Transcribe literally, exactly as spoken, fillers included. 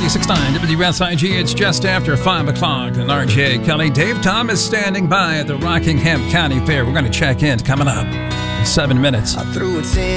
ninety-six point nine W S I G. It's just after five o'clock. And R J Kelly, Dave Thomas standing by at the Rockingham County Fair. We're going to check in coming up in seven minutes. I threw it in.